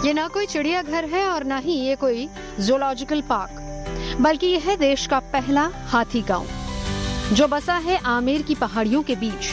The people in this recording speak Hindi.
ये ना कोई चिड़ियाघर है और ना ही ये कोई जूलॉजिकल पार्क, बल्कि यह है देश का पहला हाथी गांव जो बसा है आमेर की पहाड़ियों के बीच।